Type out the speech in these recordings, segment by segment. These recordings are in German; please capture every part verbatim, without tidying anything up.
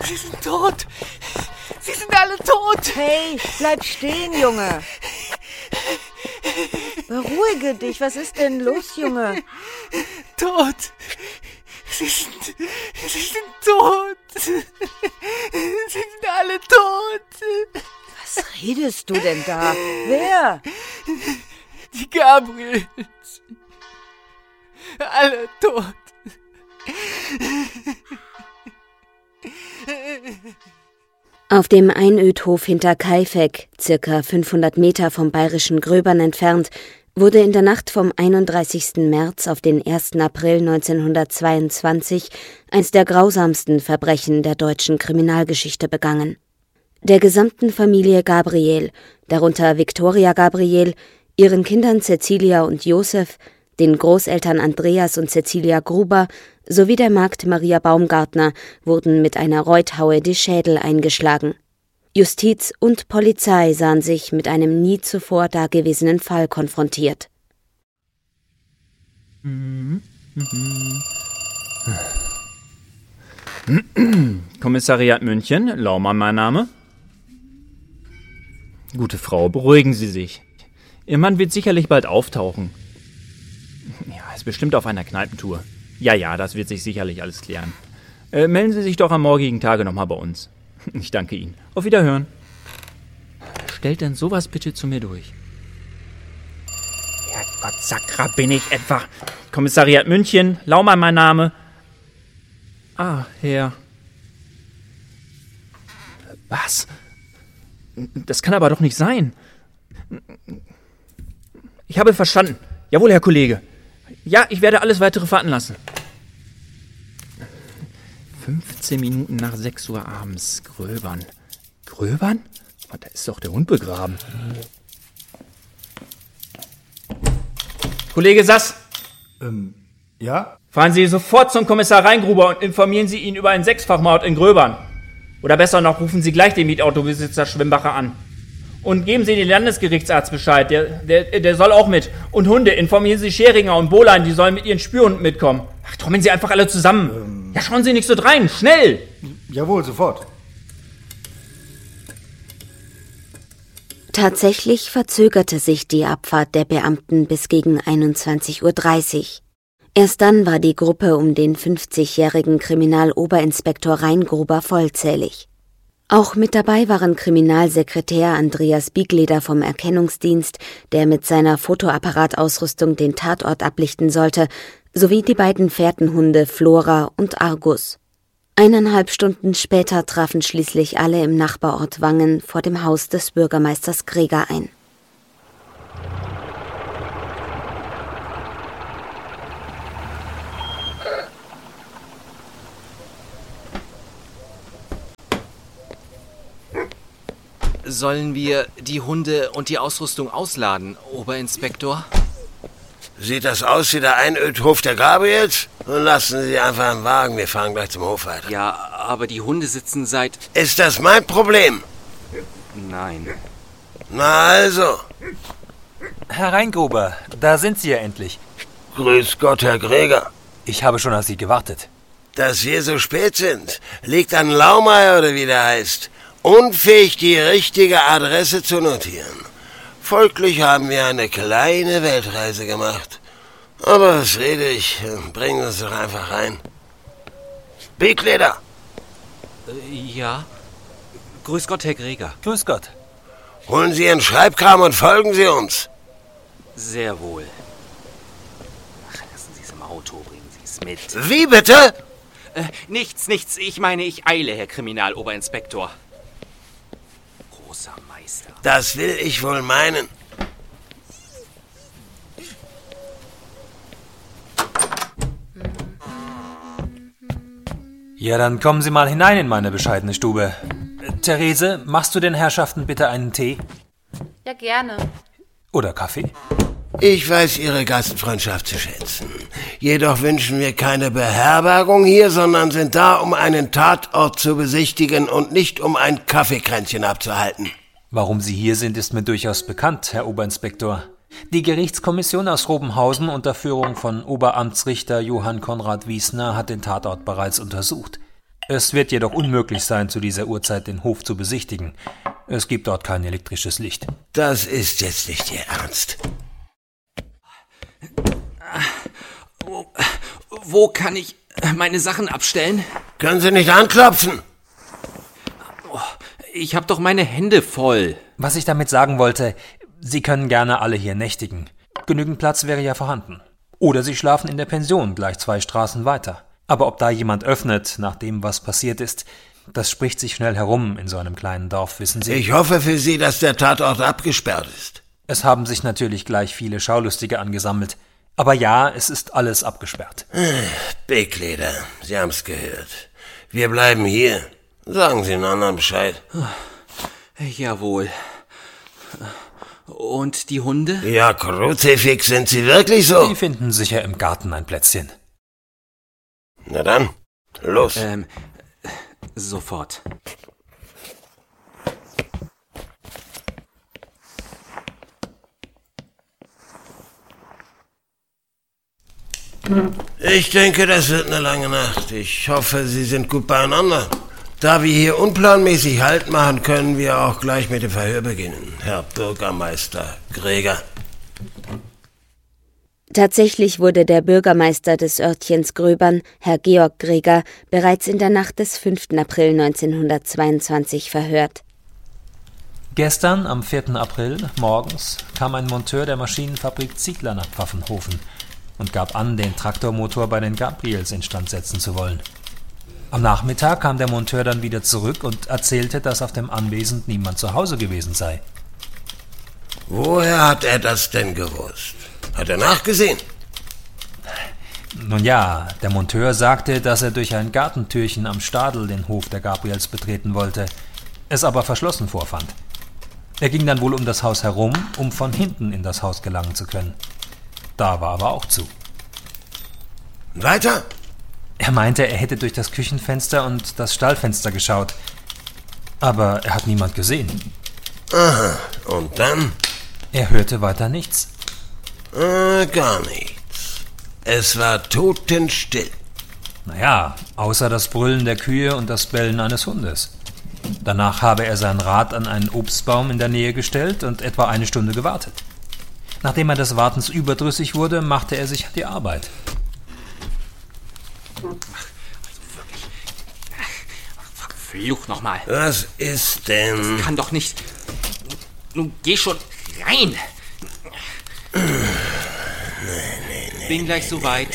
Sie sind tot. Sie sind alle tot. Hey, bleib stehen, Junge. Beruhige dich. Was ist denn los, Junge? Tot. Sie sind, sie sind tot. Sie sind alle tot. Was redest du denn da? Wer? Die Gabriels. Alle tot. Auf dem Einödhof hinter Kaifeck, circa fünfhundert Meter vom bayerischen Gröbern entfernt, wurde in der Nacht vom einunddreißigsten März auf den ersten April neunzehnhundertzweiundzwanzig eines der grausamsten Verbrechen der deutschen Kriminalgeschichte begangen. Der gesamten Familie Gabriel, darunter Viktoria Gabriel, ihren Kindern Cäcilia und Josef, den Großeltern Andreas und Cäcilia Gruber sowie der Magd Maria Baumgartner wurden mit einer Reuthaue die Schädel eingeschlagen. Justiz und Polizei sahen sich mit einem nie zuvor dagewesenen Fall konfrontiert. Kommissariat München, Laumann mein Name. Gute Frau, beruhigen Sie sich. Ihr Mann wird sicherlich bald auftauchen. Ja, ist bestimmt auf einer Kneipentour. Ja, ja, das wird sich sicherlich alles klären. Äh, melden Sie sich doch am morgigen Tage nochmal bei uns. Ich danke Ihnen. Auf Wiederhören. Stellt denn sowas bitte zu mir durch? Herrgott, Sakra, bin ich etwa... Kommissariat München, Laumann mein Name. Ah, Herr... Was? Das kann aber doch nicht sein. Ich habe verstanden. Jawohl, Herr Kollege. Ja, ich werde alles weitere warten lassen. fünfzehn Minuten nach sechs Uhr abends. Gröbern. Gröbern? Oh, da ist doch der Hund begraben. Kollege Sass. Ähm, ja? Fahren Sie sofort zum Kommissar Reingruber und informieren Sie ihn über einen Sechsfachmord in Gröbern. Oder besser noch, rufen Sie gleich den Mietautobesitzer Schwimbacher an. Und geben Sie den Landesgerichtsarzt Bescheid, der, der, der soll auch mit. Und Hunde, informieren Sie Scheringer und Bohlein, die sollen mit ihren Spürhunden mitkommen. Ach, trommeln Sie einfach alle zusammen. Ähm, ja, schauen Sie nicht so drein, schnell! Jawohl, sofort. Tatsächlich verzögerte sich die Abfahrt der Beamten bis gegen einundzwanzig Uhr dreißig. Erst dann war die Gruppe um den fünfzigjährigen Kriminaloberinspektor Reingruber vollzählig. Auch mit dabei waren Kriminalsekretär Andreas Biegleder vom Erkennungsdienst, der mit seiner Fotoapparatausrüstung den Tatort ablichten sollte, sowie die beiden Fährtenhunde Flora und Argus. Eineinhalb Stunden später trafen schließlich alle im Nachbarort Wangen vor dem Haus des Bürgermeisters Greger ein. Sollen wir die Hunde und die Ausrüstung ausladen, Oberinspektor? Sieht das aus wie der Einödhof der Gabriels? Nun lassen Sie einfach im Wagen, wir fahren gleich zum Hof weiter. Ja, aber die Hunde sitzen seit... Ist das mein Problem? Nein. Na also. Herr Reingruber, da sind Sie ja endlich. Grüß Gott, Herr Greger. Ich habe schon auf Sie gewartet. Dass wir so spät sind, liegt an Laumeier oder wie der heißt. Unfähig, die richtige Adresse zu notieren. Folglich haben wir eine kleine Weltreise gemacht. Aber was rede ich? Bringen Sie uns doch einfach rein. Biegleder! Äh, ja? Grüß Gott, Herr Greger. Grüß Gott. Holen Sie Ihren Schreibkram und folgen Sie uns. Sehr wohl. Ach, lassen Sie es im Auto, bringen Sie es mit. Wie bitte? Äh, nichts, nichts. Ich meine, ich eile, Herr Kriminaloberinspektor. Großer Meister. Das will ich wohl meinen. Ja, dann kommen Sie mal hinein in meine bescheidene Stube. Therese, machst du den Herrschaften bitte einen Tee? Ja, gerne. Oder Kaffee? Ich weiß Ihre Gastfreundschaft zu schätzen. Jedoch wünschen wir keine Beherbergung hier, sondern sind da, um einen Tatort zu besichtigen und nicht um ein Kaffeekränzchen abzuhalten. Warum Sie hier sind, ist mir durchaus bekannt, Herr Oberinspektor. Die Gerichtskommission aus Robenhausen unter Führung von Oberamtsrichter Johann Konrad Wiesner hat den Tatort bereits untersucht. Es wird jedoch unmöglich sein, zu dieser Uhrzeit den Hof zu besichtigen. Es gibt dort kein elektrisches Licht. Das ist jetzt nicht Ihr Ernst. Wo, wo kann ich meine Sachen abstellen? Können Sie nicht anklopfen? Ich hab doch meine Hände voll. Was ich damit sagen wollte, Sie können gerne alle hier nächtigen. Genügend Platz wäre ja vorhanden. Oder Sie schlafen in der Pension, gleich zwei Straßen weiter. Aber ob da jemand öffnet, nach dem, was passiert ist, das spricht sich schnell herum in so einem kleinen Dorf, wissen Sie. Ich hoffe für Sie, dass der Tatort abgesperrt ist. Es haben sich natürlich gleich viele Schaulustige angesammelt. Aber ja, es ist alles abgesperrt. Begleder, Sie haben's gehört. Wir bleiben hier. Sagen Sie den anderen Bescheid. Jawohl. Und die Hunde? Ja, Kruzifix, sind Sie wirklich so? Die finden sicher im Garten ein Plätzchen. Na dann, los. Ähm, sofort. Ich denke, das wird eine lange Nacht. Ich hoffe, Sie sind gut beieinander. Da wir hier unplanmäßig Halt machen, können wir auch gleich mit dem Verhör beginnen, Herr Bürgermeister Greger. Tatsächlich wurde der Bürgermeister des Örtchens Gröbern, Herr Georg Greger, bereits in der Nacht des fünften April neunzehnhundertzweiundzwanzig verhört. Gestern, am vierten April, morgens, kam ein Monteur der Maschinenfabrik Ziegler nach Pfaffenhofen und gab an, den Traktormotor bei den Gabriels instand setzen zu wollen. Am Nachmittag kam der Monteur dann wieder zurück und erzählte, dass auf dem Anwesen niemand zu Hause gewesen sei. Woher hat er das denn gewusst? Hat er nachgesehen? Nun ja, der Monteur sagte, dass er durch ein Gartentürchen am Stadel den Hof der Gabriels betreten wollte, es aber verschlossen vorfand. Er ging dann wohl um das Haus herum, um von hinten in das Haus gelangen zu können. Da war aber auch zu. Weiter? Er meinte, er hätte durch das Küchenfenster und das Stallfenster geschaut. Aber er hat niemand gesehen. Aha, und dann? Er hörte weiter nichts. Äh, gar nichts. Es war totenstill. Naja, außer das Brüllen der Kühe und das Bellen eines Hundes. Danach habe er sein Rad an einen Obstbaum in der Nähe gestellt und etwa eine Stunde gewartet. Nachdem er des Wartens überdrüssig wurde, machte er sich an die Arbeit. Verflucht nochmal. Was ist denn? Kann doch nicht. Nun geh schon rein. Nee, nee, nee. Bin gleich soweit.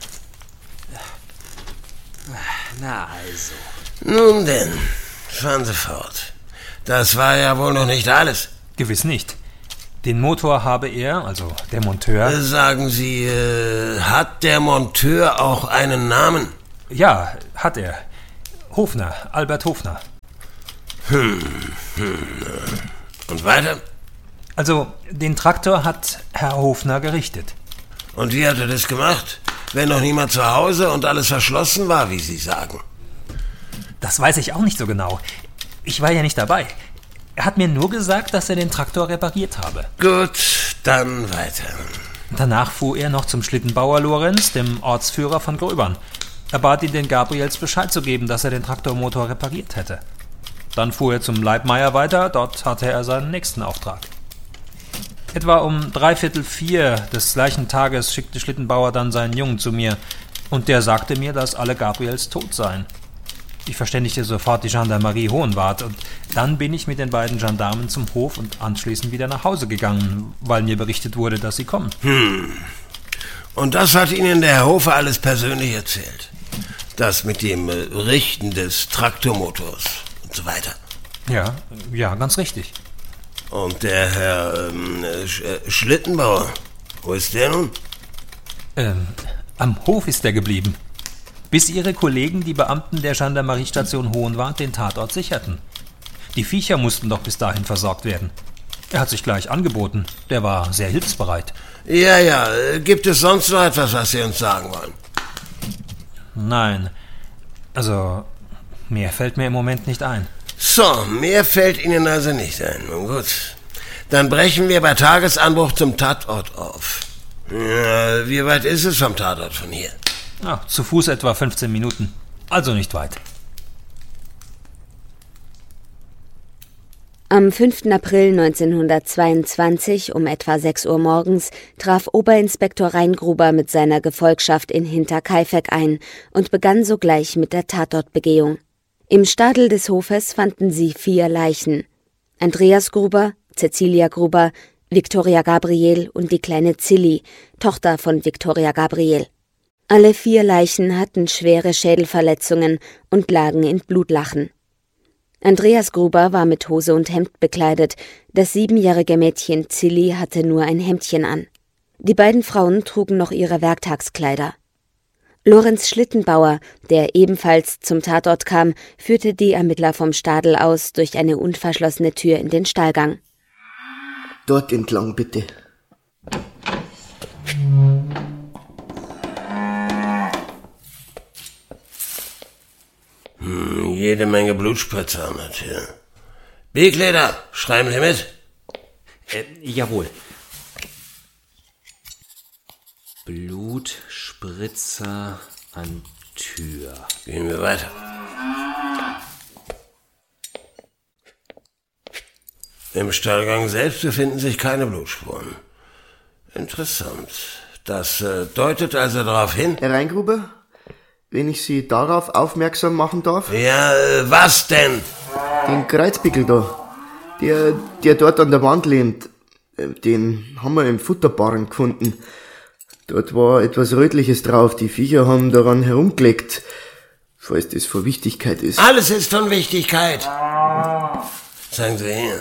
Na also. Nun denn, fahren Sie fort. Das war ja wohl noch nicht alles. Gewiss nicht. Den Motor habe er, also der Monteur... Sagen Sie, äh, hat der Monteur auch einen Namen? Ja, hat er. Hofner, Albert Hofner. Hm, hm. Und weiter? Also, den Traktor hat Herr Hofner gerichtet. Und wie hat er das gemacht? Wenn noch niemand zu Hause und alles verschlossen war, wie Sie sagen. Das weiß ich auch nicht so genau. Ich war ja nicht dabei. Er hat mir nur gesagt, dass er den Traktor repariert habe. Gut, dann weiter. Danach fuhr er noch zum Schlittenbauer Lorenz, dem Ortsführer von Gröbern. Er bat ihn, den Gabriels Bescheid zu geben, dass er den Traktormotor repariert hätte. Dann fuhr er zum Leibmeier weiter, dort hatte er seinen nächsten Auftrag. Etwa um dreiviertel vier des gleichen Tages schickte Schlittenbauer dann seinen Jungen zu mir, und der sagte mir, dass alle Gabriels tot seien. Ich verständigte sofort die Gendarmerie Hohenwart, und dann bin ich mit den beiden Gendarmen zum Hof und anschließend wieder nach Hause gegangen, weil mir berichtet wurde, dass sie kommen. Hm. Und das hat Ihnen der Herr Hofer alles persönlich erzählt? Das mit dem äh, Richten des Traktormotors und so weiter? Ja, ja, ganz richtig. Und der Herr ähm, Sch äh, Schlittenbauer, wo ist der nun? Ähm, am Hof ist er geblieben. Bis ihre Kollegen, die Beamten der Gendarmeriestation Hohenwart, den Tatort sicherten. Die Viecher mussten doch bis dahin versorgt werden. Er hat sich gleich angeboten. Der war sehr hilfsbereit. Ja, ja. Gibt es sonst noch etwas, was Sie uns sagen wollen? Nein. Also, mehr fällt mir im Moment nicht ein. So, mehr fällt Ihnen also nicht ein. Nun gut. Dann brechen wir bei Tagesanbruch zum Tatort auf. Ja, wie weit ist es vom Tatort von hier? Ja, zu Fuß etwa fünfzehn Minuten. Also nicht weit. Am fünften April neunzehnhundertzweiundzwanzig um etwa sechs Uhr morgens traf Oberinspektor Reingruber mit seiner Gefolgschaft in Hinterkaifeck ein und begann sogleich mit der Tatortbegehung. Im Stadel des Hofes fanden sie vier Leichen: Andreas Gruber, Cäcilia Gruber, Viktoria Gabriel und die kleine Zilli, Tochter von Viktoria Gabriel. Alle vier Leichen hatten schwere Schädelverletzungen und lagen in Blutlachen. Andreas Gruber war mit Hose und Hemd bekleidet, das siebenjährige Mädchen Zilli hatte nur ein Hemdchen an. Die beiden Frauen trugen noch ihre Werktagskleider. Lorenz Schlittenbauer, der ebenfalls zum Tatort kam, führte die Ermittler vom Stadel aus durch eine unverschlossene Tür in den Stallgang. Dort entlang, bitte. Hm, jede Menge Blutspritzer an der Tür. Begleder, schreiben Sie mit. Äh, jawohl. Blutspritzer an Tür. Gehen wir weiter. Im Stallgang selbst befinden sich keine Blutspuren. Interessant. Das äh, deutet also darauf hin... Herr Reingruber, wenn ich Sie darauf aufmerksam machen darf? Ja, äh, was denn? Den Kreuzpickel da, der, der dort an der Wand lehnt, den haben wir im Futterbarren gefunden. Dort war etwas Rötliches drauf, die Viecher haben daran herumgelegt, falls das von Wichtigkeit ist. Alles ist von Wichtigkeit. Sagen Sie her.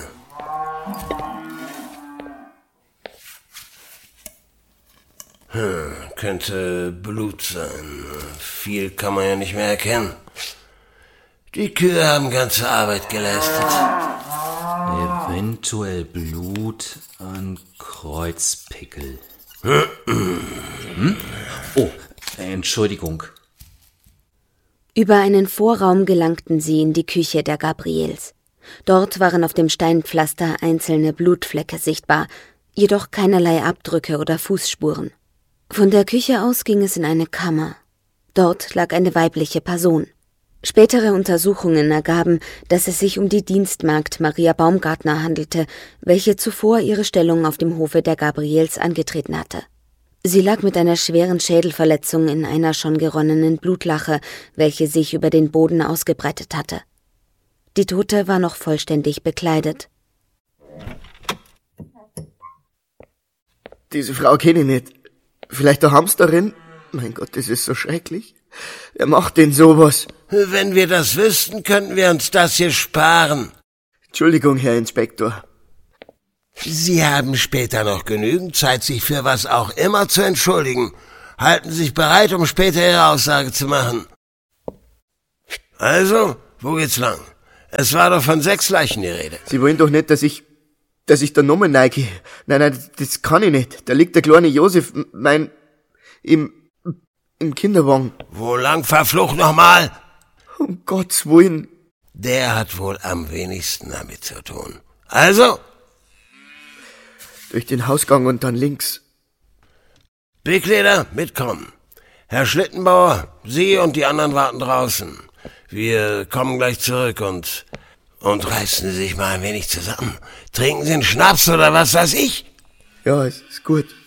Hm, könnte Blut sein. Viel kann man ja nicht mehr erkennen. Die Kühe haben ganze Arbeit geleistet. Eventuell Blut an Kreuzpickel. Hm? Oh, Entschuldigung. Über einen Vorraum gelangten sie in die Küche der Gabriels. Dort waren auf dem Steinpflaster einzelne Blutflecke sichtbar, jedoch keinerlei Abdrücke oder Fußspuren. Von der Küche aus ging es in eine Kammer. Dort lag eine weibliche Person. Spätere Untersuchungen ergaben, dass es sich um die Dienstmagd Maria Baumgartner handelte, welche zuvor ihre Stellung auf dem Hofe der Gabriels angetreten hatte. Sie lag mit einer schweren Schädelverletzung in einer schon geronnenen Blutlache, welche sich über den Boden ausgebreitet hatte. Die Tote war noch vollständig bekleidet. Diese Frau kenne ich nicht. Vielleicht der Hamsterin? Mein Gott, das ist so schrecklich. Wer macht denn sowas? Wenn wir das wüssten, könnten wir uns das hier sparen. Entschuldigung, Herr Inspektor. Sie haben später noch genügend Zeit, sich für was auch immer zu entschuldigen. Halten Sie sich bereit, um später Ihre Aussage zu machen. Also, wo geht's lang? Es war doch von sechs Leichen die Rede. Sie wollen doch nicht, dass ich, dass ich da Nummer neige. Nein, nein, das kann ich nicht. Da liegt der kleine Josef, mein, im, im Kinderwagen. Wo lang verflucht nochmal? Um Gottes Willen. Der hat wohl am wenigsten damit zu tun. Also? Durch den Hausgang und dann links. Begleder, mitkommen. Herr Schlittenbauer, Sie und die anderen warten draußen. Wir kommen gleich zurück und, und reißen Sie sich mal ein wenig zusammen. Trinken Sie einen Schnaps oder was weiß ich? Ja, es ist gut.